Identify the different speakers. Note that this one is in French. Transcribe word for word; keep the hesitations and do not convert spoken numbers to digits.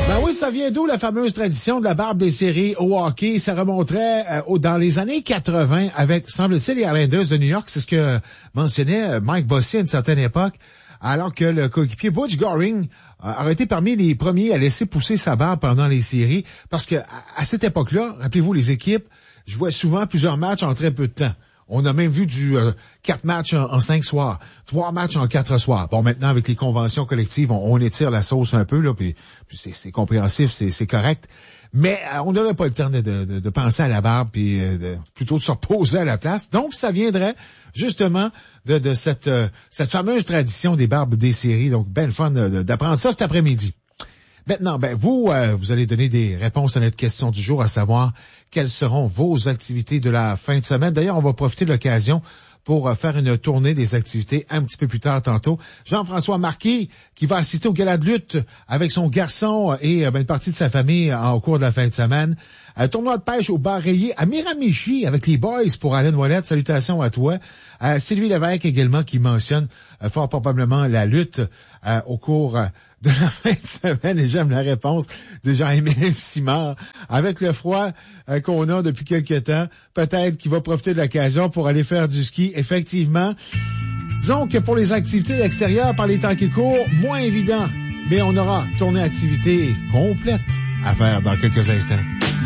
Speaker 1: Ben oui, ça vient d'où la fameuse tradition de la barbe des séries au hockey? Ça remonterait euh, au, dans les années quatre-vingts avec, semble-t-il, les Islanders de New York. C'est ce que mentionnait Mike Bossy à une certaine époque, alors que le coéquipier Butch Goring euh, aurait été parmi les premiers à laisser pousser sa barbe pendant les séries. Parce que à, à cette époque-là, rappelez-vous, les équipes jouaient souvent plusieurs matchs en très peu de temps. On a même vu du euh, quatre matchs en, en cinq soirs, trois matchs en quatre soirs. Bon, maintenant, avec les conventions collectives, on, on étire la sauce un peu, là, puis, puis c'est, c'est compréhensif, c'est, c'est correct. Mais euh, on n'aurait pas le temps de, de, de penser à la barbe, puis euh, de, plutôt de se reposer à la place. Donc, ça viendrait justement de, de cette, euh, cette fameuse tradition des barbes des séries. Donc, ben le fun de, d'apprendre ça cet après-midi. Maintenant, ben vous, euh, vous allez donner des réponses à notre question du jour, à savoir quelles seront vos activités de la fin de semaine. D'ailleurs, on va profiter de l'occasion pour euh, faire une tournée des activités un petit peu plus tard tantôt. Jean-François Marquis, qui va assister au gala de lutte avec son garçon et euh, ben, une partie de sa famille euh, au cours de la fin de semaine. Un tournoi de pêche au bar rayé à Miramichi avec les boys pour Alain Ouellette. Salutations à toi. Euh, Sylvie Lévesque également qui mentionne euh, fort probablement la lutte euh, au cours euh, de la fin de semaine, et j'aime la réponse de Jean-Émile Simard. Avec le froid euh, qu'on a depuis quelques temps, peut-être qu'il va profiter de l'occasion pour aller faire du ski. Effectivement, disons que pour les activités extérieures par les temps qui courent, moins évident, mais on aura tournée activité complète à faire dans quelques instants.